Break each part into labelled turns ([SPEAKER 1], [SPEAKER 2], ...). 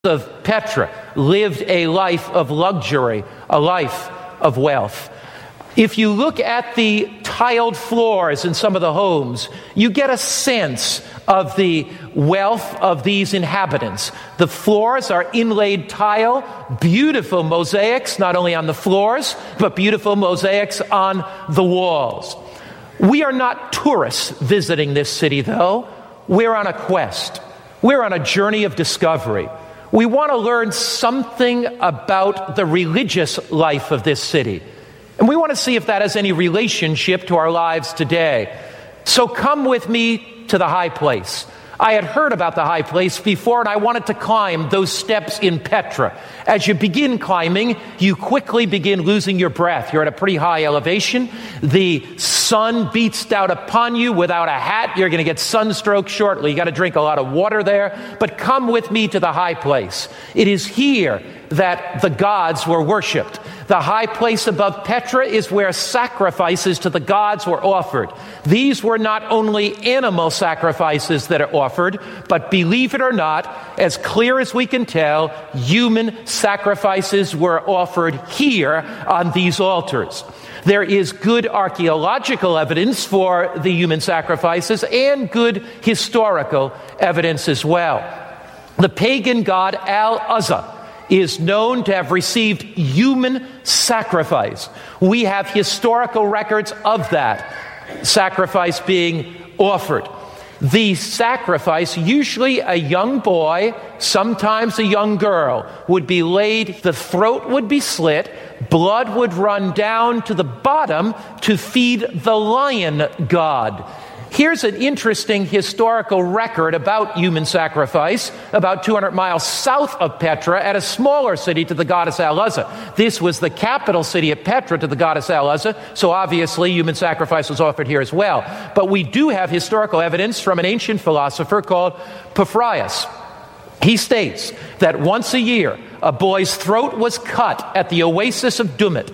[SPEAKER 1] of Petra lived a life of luxury, a life of wealth. If you look at the tiled floors in some of the homes, you get a sense of the wealth of these inhabitants. The floors are inlaid tile, beautiful mosaics, not only on the floors, but beautiful mosaics on the walls. We are not tourists visiting this city, though. We're on a quest. We're on a journey of discovery. We want to learn something about the religious life of this city. And we want to see if that has any relationship to our lives today. So come with me to the high place. I had heard about the high place before, and I wanted to climb those steps in Petra. As you begin climbing, you quickly begin losing your breath. You're at a pretty high elevation. The sun beats down upon you without a hat. You're going to get sunstroke shortly. You got to drink a lot of water there. But come with me to the high place. It is here that the gods were worshipped. The high place above Petra is where sacrifices to the gods were offered. These were not only animal sacrifices that are offered, but believe it or not, as clear as we can tell, human sacrifices were offered here on these altars. There is good archaeological evidence for the human sacrifices and good historical evidence as well. The pagan god Al-Azza is known to have received human sacrifice. We have historical records of that sacrifice being offered. The sacrifice, usually a young boy, sometimes a young girl, would be laid, the throat would be slit, blood would run down to the bottom to feed the lion god. Here's an interesting historical record about human sacrifice, about 200 miles south of Petra, at a smaller city to the goddess Al-Azza. This was the capital city of Petra to the goddess Al-Azza, so obviously human sacrifice was offered here as well. But we do have historical evidence from an ancient philosopher called Porphyrius. He states that once a year, a boy's throat was cut at the oasis of Dumat,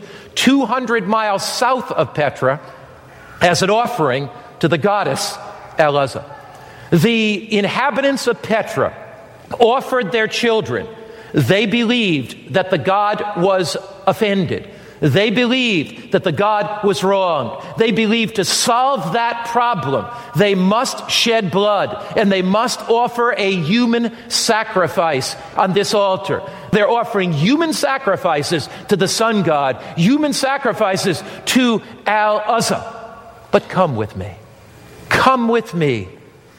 [SPEAKER 1] 200 miles south of Petra, as an offering to the goddess Al-Azza. The inhabitants of Petra offered their children. They believed that the god was offended. They believed that the god was wronged. They believed to solve that problem, they must shed blood, and they must offer a human sacrifice on this altar. They're offering human sacrifices to the sun god, human sacrifices to Al-Azza. But come with me. Come with me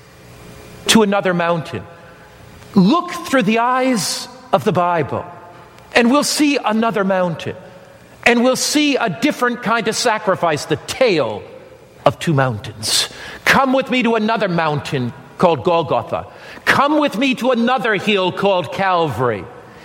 [SPEAKER 1] to another mountain. Look through the eyes of the Bible, and we'll see another mountain. And we'll see a different kind of sacrifice, the tale of two mountains. Come with me to another mountain called Golgotha. Come with me to another hill called Calvary.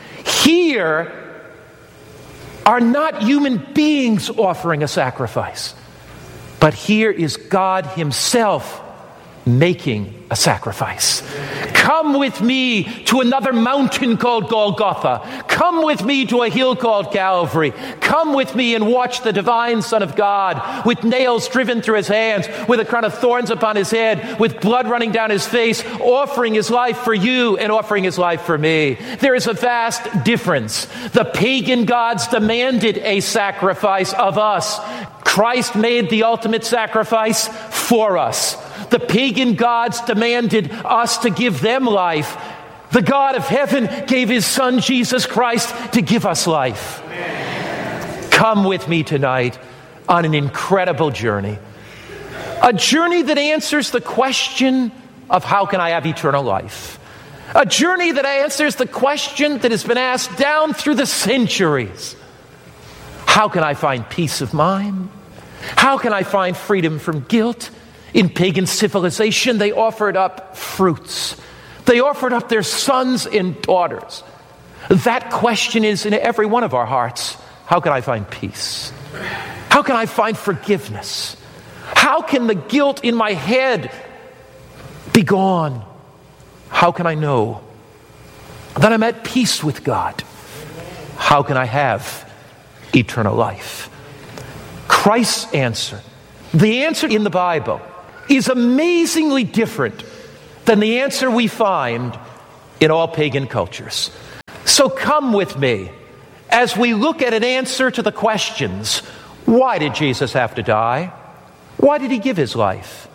[SPEAKER 1] Here are not human beings offering a sacrifice, but here is God Himself making a sacrifice. Come with me to another mountain called Golgotha. Come with me to a hill called Calvary. Come with me and watch the divine Son of God with nails driven through His hands, with a crown of thorns upon His head, with blood running down His face, offering His life for you and offering His life for me. There is a vast difference. The pagan gods demanded a sacrifice of us. Christ made the ultimate sacrifice for us. The pagan gods demanded us to give them life. The God of heaven gave His Son, Jesus Christ, to give us life. Amen. Come with me tonight on an incredible journey. A journey that answers the question of how can I have eternal life? A journey that answers the question that has been asked down through the centuries. How can I find peace of mind? How can I find freedom from guilt? In pagan civilization, they offered up fruits. They offered up their sons and daughters. That question is in every one of our hearts. How can I find peace? How can I find forgiveness? How can the guilt in my head be gone? How can I know that I'm at peace with God? How can I have eternal life? Christ's answer, the answer in the Bible, is amazingly different than the answer we find in all pagan cultures. So come with me as we look at an answer to the questions. Why did Jesus have to die? Why did he give his life?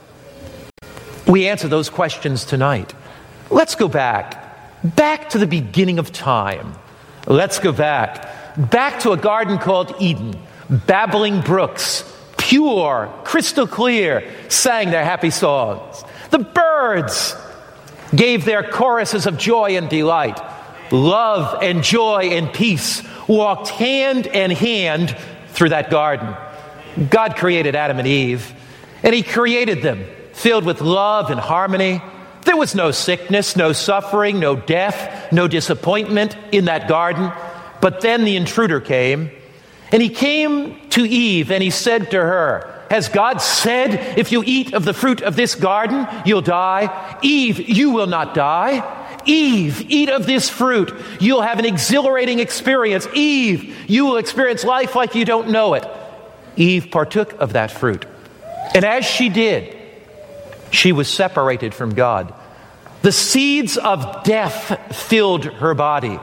[SPEAKER 1] We answer those questions tonight. Let's go back to the beginning of time. Let's go back to a garden called Eden. Babbling brooks, pure, crystal clear, sang their happy songs. The birds gave their choruses of joy and delight. Love and joy and peace walked hand in hand through that garden. God created Adam and Eve, and he created them filled with love and harmony. There was no sickness, no suffering, no death, no disappointment in that garden. But then the intruder came, and he came to Eve, and he said to her, has God said, if you eat of the fruit of this garden, you'll die? Eve, you will not die. Eve, eat of this fruit. You'll have an exhilarating experience. Eve, you will experience life like you don't know it. Eve partook of that fruit. And as she did, she was separated from God. The seeds of death filled her body.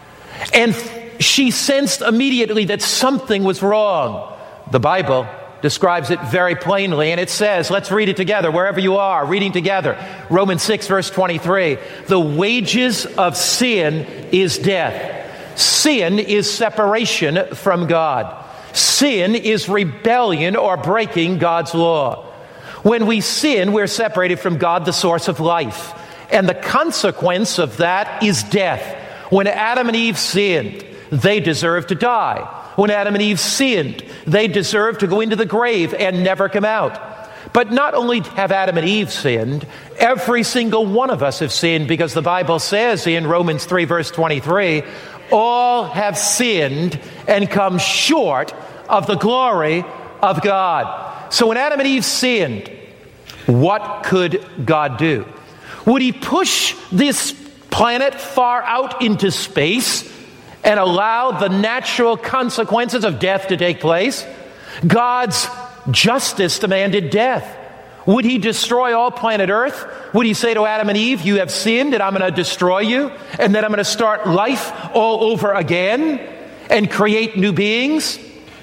[SPEAKER 1] And she sensed immediately that something was wrong. The Bible describes it very plainly, and it says, let's read it together wherever you are, reading together. Romans 6, verse 23. The wages of sin is death. Sin is separation from God. Sin is rebellion or breaking God's law. When we sin, we're separated from God, the source of life. And the consequence of that is death. When Adam and Eve sinned, they deserved to die. When Adam and Eve sinned, they deserved to go into the grave and never come out. But not only have Adam and Eve sinned, every single one of us have sinned, because the Bible says in Romans 3, verse 23, all have sinned and come short of the glory of God. So when Adam and Eve sinned, what could God do? Would he push this planet far out into space and allow the natural consequences of death to take place? God's justice demanded death. Would he destroy all planet Earth? Would he say to Adam and Eve, you have sinned and I'm going to destroy you, and then I'm going to start life all over again and create new beings?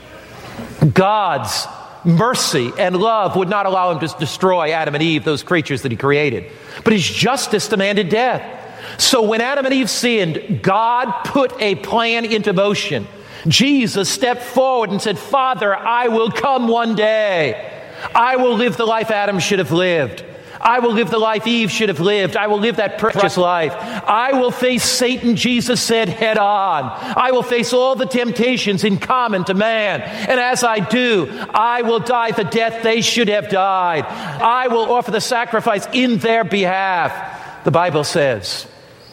[SPEAKER 1] God's mercy and love would not allow him to destroy Adam and Eve, those creatures that he created. But his justice demanded death. So when Adam and Eve sinned, God put a plan into motion. Jesus stepped forward and said, Father, I will come one day. I will live the life Adam should have lived. I will live the life Eve should have lived. I will live that precious life. I will face Satan, Jesus said, head on. I will face all the temptations in common to man. And as I do, I will die the death they should have died. I will offer the sacrifice in their behalf. The Bible says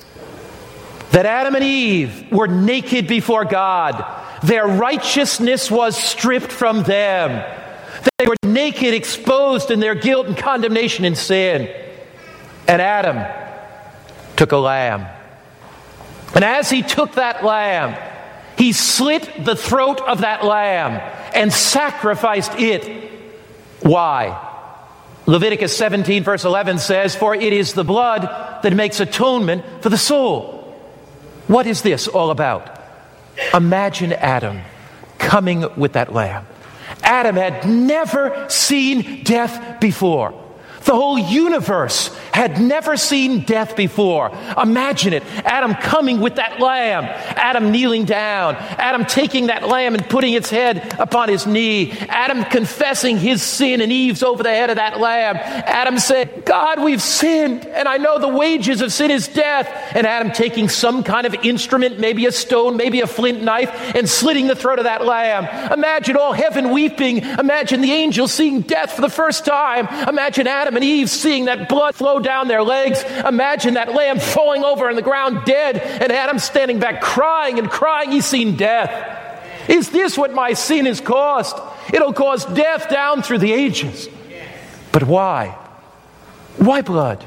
[SPEAKER 1] that Adam and Eve were naked before God. Their righteousness was stripped from them. They were naked, exposed in their guilt and condemnation and sin. And Adam took a lamb. And as he took that lamb, he slit the throat of that lamb and sacrificed it. Why? Leviticus 17, verse 11 says, for it is the blood that makes atonement for the soul. What is this all about? Imagine Adam coming with that lamb. Adam had never seen death before. The whole universe had never seen death before. Imagine it. Adam coming with that lamb. Adam kneeling down. Adam taking that lamb and putting its head upon his knee. Adam confessing his sin and Eve's over the head of that lamb. Adam said, God, we've sinned, and I know the wages of sin is death. And Adam taking some kind of instrument, maybe a stone, maybe a flint knife, and slitting the throat of that lamb. Imagine all heaven weeping. Imagine the angels seeing death for the first time. Imagine Adam and Eve seeing that blood flow down their legs. Imagine that lamb falling over on the ground dead, and Adam standing back crying and crying. He's seen death. Is this what my sin has caused? It'll cause death down through the ages. But why? Why blood?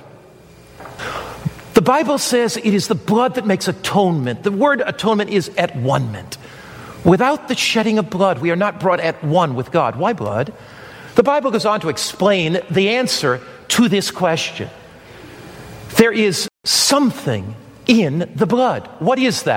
[SPEAKER 1] The Bible says it is the blood that makes atonement. The word atonement is at one-ment. Without the shedding of blood, we are not brought at one with God. Why blood? The Bible goes on to explain the answer to this question. There is something in the blood. What is that?